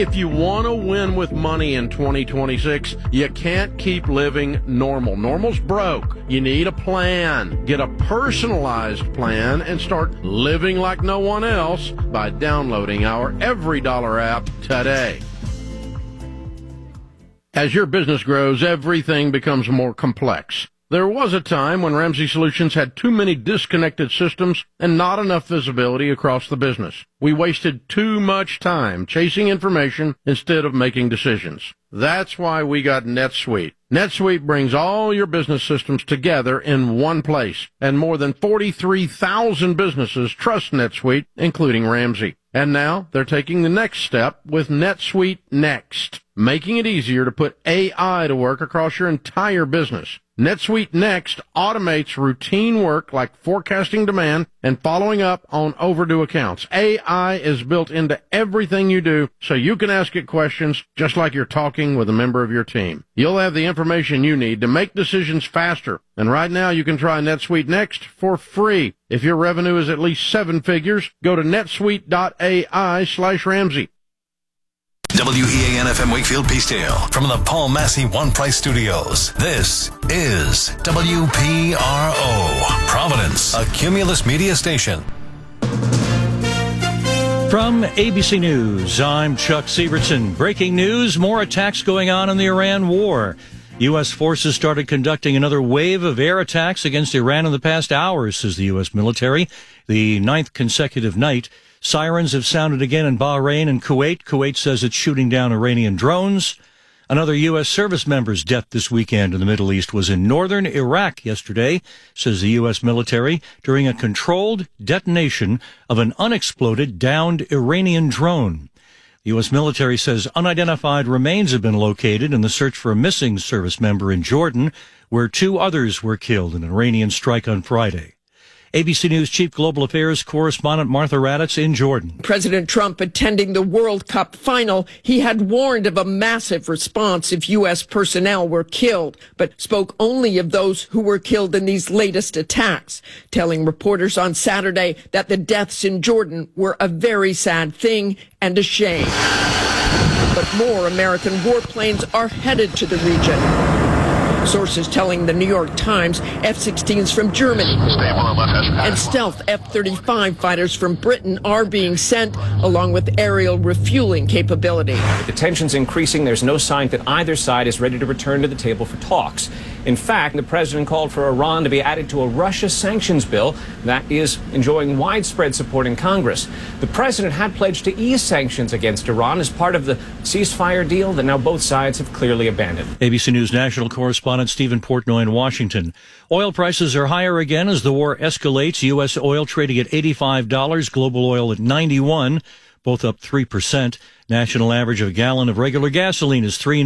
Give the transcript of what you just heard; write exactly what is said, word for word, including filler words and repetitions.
If you want to win with money in twenty twenty-six, you can't keep living normal. Normal's broke. You need a plan. Get a personalized plan and start living like no one else by downloading our Every Dollar app today. As your business grows, everything becomes more complex. There was a time when Ramsey Solutions had too many disconnected systems and not enough visibility across the business. We wasted too much time chasing information instead of making decisions. That's why we got NetSuite. NetSuite brings all your business systems together in one place, and more than forty-three thousand businesses trust NetSuite, including Ramsey. And now they're taking the next step with NetSuite Next, making it easier to put A I to work across your entire business. NetSuite Next automates routine work like forecasting demand and following up on overdue accounts. A I is built into everything you do, so you can ask it questions just like you're talking with a member of your team. You'll have the information you need to make decisions faster. And right now you can try NetSuite Next for free. If your revenue is at least seven figures, go to netsuite.ai slash Ramsey. W E A N F M Wakefield Peacedale from the Paul Massey One Price Studios. This is W P R O, Providence, a Cumulus media station. From A B C News, I'm Chuck Sievertson. Breaking news, more attacks going on in the Iran war. U S forces started conducting another wave of air attacks against Iran in the past hours, says the U S military. The ninth consecutive night. Sirens have sounded again in Bahrain and Kuwait. Kuwait says it's shooting down Iranian drones. Another U S service member's death this weekend in the Middle East was in northern Iraq yesterday, says the U S military, during a controlled detonation of an unexploded downed Iranian drone. The U S military says unidentified remains have been located in the search for a missing service member in Jordan, where two others were killed in an Iranian strike on Friday. A B C News Chief Global Affairs Correspondent Martha Raddatz in Jordan. President Trump attending the World Cup final. He had warned of a massive response if U S personnel were killed, but spoke only of those who were killed in these latest attacks, telling reporters on Saturday that the deaths in Jordan were a very sad thing and a shame. But more American warplanes are headed to the region. Sources telling the New York Times F sixteens from Germany and stealth F thirty-five fighters from Britain are being sent, along with aerial refueling capability. With the tensions increasing, there's no sign that either side is ready to return to the table for talks. In fact, the president called for Iran to be added to a Russia sanctions bill that is enjoying widespread support in Congress. The president had pledged to ease sanctions against Iran as part of the ceasefire deal that now both sides have clearly abandoned. A B C News national correspondent Stephen Portnoy in Washington. Oil prices are higher again as the war escalates. U S oil trading at eighty-five dollars, global oil at ninety-one dollars, both up three percent. National average of a gallon of regular gasoline is three